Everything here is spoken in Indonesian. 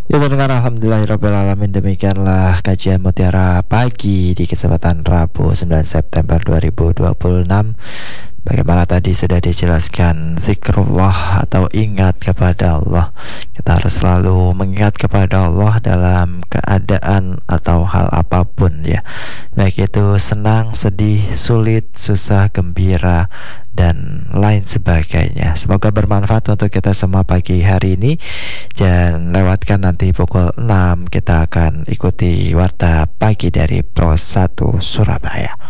Ya mendengar alhamdulillahirrabbilalamin. Demikianlah kajian Mutiara Pagi di kesempatan Rabu 9 September 2026. Bagaimana tadi sudah dijelaskan, zikrullah atau ingat kepada Allah. Kita harus selalu mengingat kepada Allah dalam keadaan atau hal apapun ya. Baik itu senang, sedih, sulit, susah, gembira, dan lain sebagainya. Semoga bermanfaat untuk kita semua pagi hari ini. Dan lewatkan nanti pukul 6 kita akan ikuti Warta Pagi dari Pro 1 Surabaya.